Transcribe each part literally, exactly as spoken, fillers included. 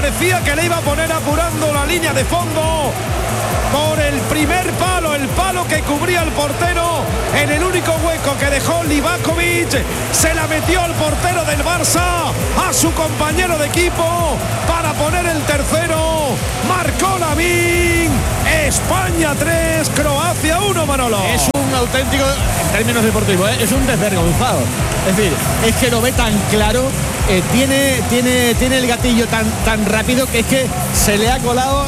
parecía que le iba a poner apurando la línea de fondo por el primer palo, el palo que cubría el portero, en el único hueco que dejó Livakovic, se la metió al portero del Barça, a su compañero de equipo, para poner el tercero. Marcó Lamine. España tres, Croacia uno, Manolo. Es un auténtico, en términos deportivos, ¿eh? es un desvergonzado. Es decir, es que lo ve tan claro, eh, tiene, tiene, tiene el gatillo tan, tan rápido que es que se le ha colado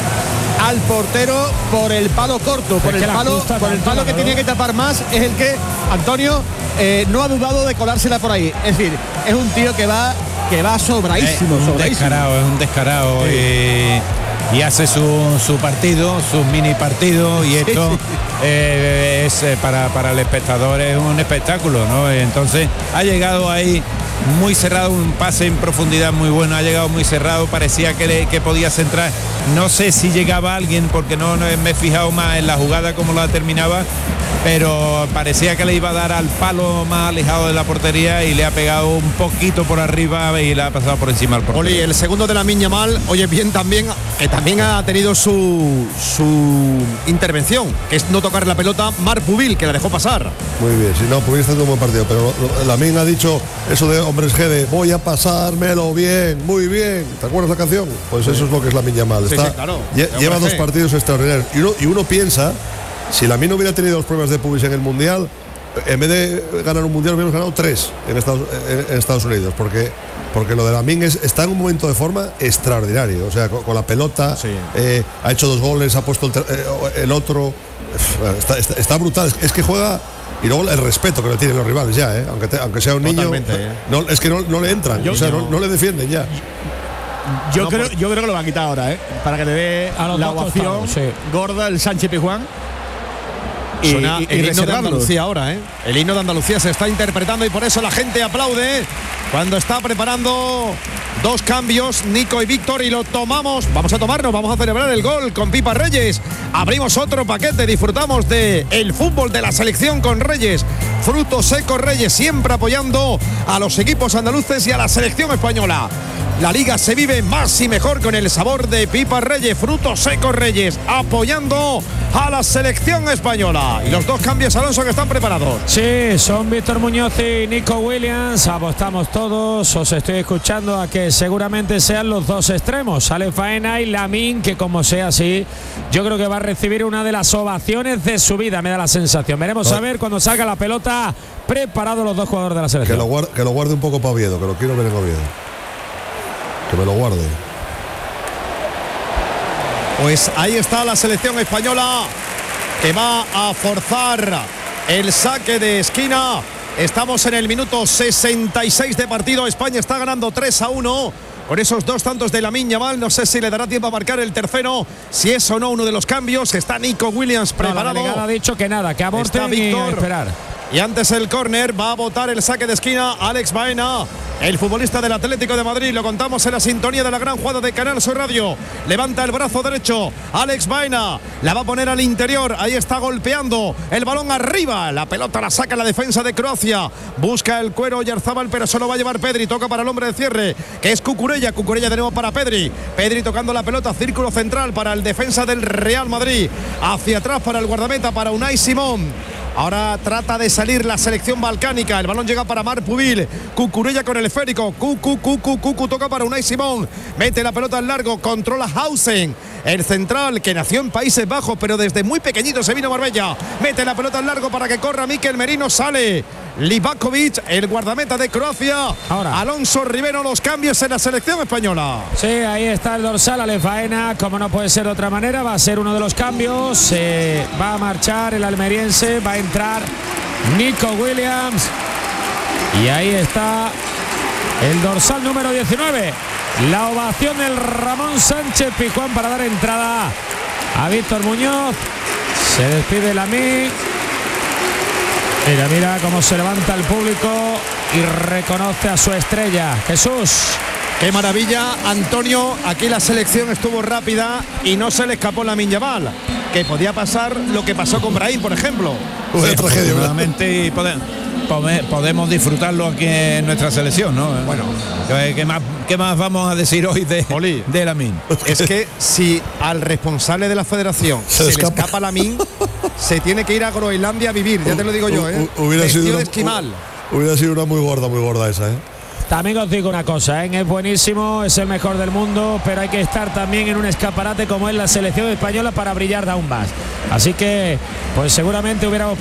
al portero por el palo corto, por el palo, por el palo que tenía que tapar más, es el que Antonio eh, no ha dudado de colársela por ahí. Es decir, es un tío que va que va sobradísimo, es un sobradísimo. descarado, es un descarado. Sí. Eh, y hace su, su partido, sus mini partidos, y esto sí, sí. Eh, es eh, para, para el espectador es un espectáculo, ¿no? Entonces ha llegado ahí muy cerrado, un pase en profundidad muy bueno, ha llegado muy cerrado, parecía que, le, que podía centrar, no sé si llegaba alguien porque no, no me he fijado más en la jugada como la terminaba, pero parecía que le iba a dar al palo más alejado de la portería y le ha pegado un poquito por arriba y le ha pasado por encima al portero. Oli, el segundo de Lamine Yamal, oye bien también, que también ha tenido su, su intervención, que es no tocar la pelota, Marc Pubil, que la dejó pasar. Muy bien, si no, Pubil está en un buen partido, pero Lamine ha dicho eso de hombres G de voy a pasármelo bien, muy bien. ¿Te acuerdas la canción? Pues sí. Eso es lo que es Lamine Yamal. Sí, está, sí, claro. Lleva dos partidos extraordinarios. Y uno, y uno piensa, si Lamine no hubiera tenido los problemas de pubis en el Mundial, en vez de ganar un Mundial hubiéramos ganado tres en Estados, en Estados Unidos, porque porque lo de Lamine es, está en un momento de forma extraordinario, o sea, con, con la pelota, sí. eh, ha hecho dos goles, ha puesto el, eh, el otro, está, está, está brutal, es, es que juega. Y luego el respeto que le tienen los rivales ya, ¿eh? aunque, te, aunque sea un niño, ¿eh? no, es que no, no le entran, yo, o sea, no, no le defienden ya. Yo, no, creo, por... yo creo que lo va a quitar ahora, ¿eh? Para que le dé la ovación sí. gorda el Sánchez Pizjuán. Y, Suena y, y el himno de Andalucía ahora, ¿eh? El himno de Andalucía se está interpretando y por eso la gente aplaude cuando está preparando dos cambios, Nico y Víctor, y lo tomamos. Vamos a tomarnos, vamos a celebrar el gol con Pipa Reyes. Abrimos otro paquete, disfrutamos de el fútbol de la selección con Reyes. Frutos secos Reyes, siempre apoyando a los equipos andaluces y a la selección española. La liga se vive más y mejor con el sabor de Pipa Reyes, frutos secos Reyes, apoyando a la selección española. Y los dos cambios, Alonso, que están preparados. Sí, son Víctor Muñoz y Nico Williams. Apostamos todos, os estoy escuchando, a que seguramente sean los dos extremos. Sale faena y Lamine, que como sea así, yo creo que va a recibir una de las ovaciones de su vida, me da la sensación. Veremos a ver cuando salga la pelota, preparados los dos jugadores de la selección. Que lo guarde, que lo guarde un poco para Oviedo, que lo quiero ver en Oviedo. Que me lo guarde. Pues ahí está la selección española, que va a forzar el saque de esquina. Estamos en el minuto sesenta y seis de partido. España está ganando tres a uno con esos dos tantos de Lamine Yamal. No sé si le dará tiempo a marcar el tercero, si es o no uno de los cambios. Está Nico Williams preparado. No, la delegada ha dicho que nada, que aborten y a esperar. Y antes el córner, va a botar el saque de esquina Alex Baena, el futbolista del Atlético de Madrid. Lo contamos en la sintonía de la gran jugada de Canal Sur Radio. Levanta el brazo derecho Alex Baena, la va a poner al interior. Ahí está golpeando el balón arriba. La pelota la saca la defensa de Croacia. Busca el cuero Oyarzabal, pero se lo va a llevar Pedri. Toca para el hombre de cierre, que es Cucurella. Cucurella de nuevo para Pedri. Pedri tocando la pelota, círculo central para el defensa del Real Madrid. Hacia atrás para el guardameta, para Unai Simón. Ahora trata de salir la selección balcánica. El balón llega para Marc Pubil. Cucurella con el esférico. Cucu, Cucu, Cucu toca para Unai Simón. Mete la pelota al largo. Controla Hausen, el central que nació en Países Bajos, pero desde muy pequeñito se vino a Marbella. Mete la pelota al largo para que corra Mikel Merino. Sale Livakovic, el guardameta de Croacia. Ahora Alonso Rivero, los cambios en la selección española. Sí, ahí está el dorsal, Alex Baena, como no puede ser de otra manera, va a ser uno de los cambios. Eh, va a marchar el almeriense, va a entrar Nico Williams. Y ahí está el dorsal número diecinueve. La ovación del Ramón Sánchez Pizjuán para dar entrada a Víctor Muñoz. Se despide Lamine. Mira, mira cómo se levanta el público y reconoce a su estrella. Jesús. Qué maravilla, Antonio. Aquí la selección estuvo rápida y no se le escapó Lamine Yamal, que podía pasar lo que pasó con Brahim, por ejemplo. Una tragedia, nuevamente. pome- podemos disfrutarlo aquí en nuestra selección, ¿no? Bueno. ¿Qué, qué más, qué más vamos a decir hoy de, Oli. de Lamine? Es que si al responsable de la federación Se se, escapa. le escapa Lamine, se tiene que ir a Groenlandia a vivir, ya te lo digo yo, ¿eh? Hu- Hubiera Vestido sido, de una, esquimal. hu- hubiera sido una muy gorda, muy gorda esa, ¿eh? También os digo una cosa, ¿eh? Es buenísimo, es el mejor del mundo, pero hay que estar también en un escaparate como es la selección española para brillar de aún más. Así que, pues seguramente hubiéramos